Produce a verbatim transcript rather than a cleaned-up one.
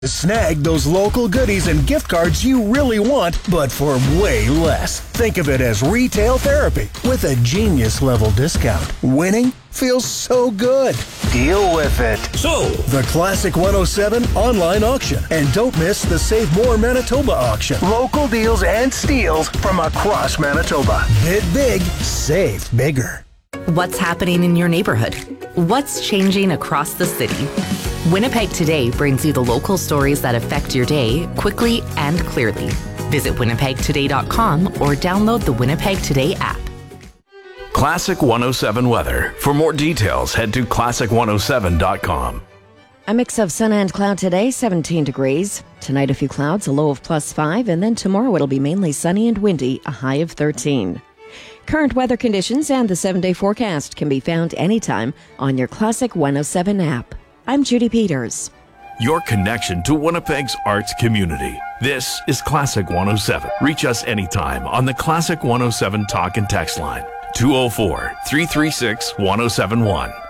Snag those local goodies and gift cards you really want, but for way less. Think of it as retail therapy with a genius level discount. Winning feels so good. Deal with it. So, the Classic one oh seven online auction. And don't miss the Save More Manitoba auction. Local deals and steals from across Manitoba. Bid big, save bigger. What's happening in your neighborhood? What's changing across the city? Winnipeg Today brings you the local stories that affect your day quickly and clearly. Visit winnipeg today dot com or download the Winnipeg Today app. Classic one oh seven weather. For more details, head to classic one oh seven dot com. A mix of sun and cloud today, seventeen degrees. Tonight, a few clouds, a low of plus five, and then tomorrow it'll be mainly sunny and windy, a high of thirteen. Current weather conditions and the seven-day forecast can be found anytime on your Classic one oh seven app. I'm Judy Peters. Your connection to Winnipeg's arts community. This is Classic one oh seven. Reach us anytime on the Classic one oh seven talk and text line, two oh four, three three six, one oh seven one.